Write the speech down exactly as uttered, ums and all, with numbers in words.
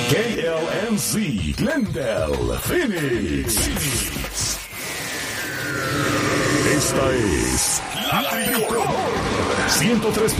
K L M C, Glendale, Phoenix. Esta es La Tricolor ciento tres